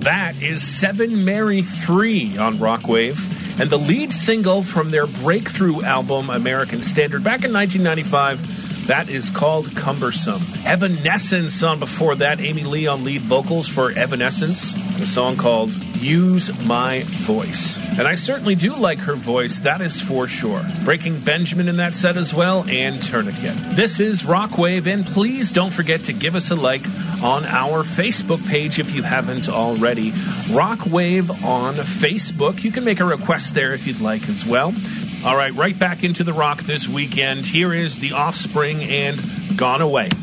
That is 7 Mary 3 on Rockwave, and the lead single from their breakthrough album, American Standard, back in 1995. That is called Cumbersome. Evanescence on before that. Amy Lee on lead vocals for Evanescence. The song called Use My Voice. And I certainly do like her voice, that is for sure. Breaking Benjamin in that set as well, and Tourniquet. This is Rockwave, and please don't forget to give us a like on our Facebook page if you haven't already. Rockwave on Facebook. You can make a request there if you'd like as well. All right, right back into the rock this weekend. Here is The Offspring and Gone Away.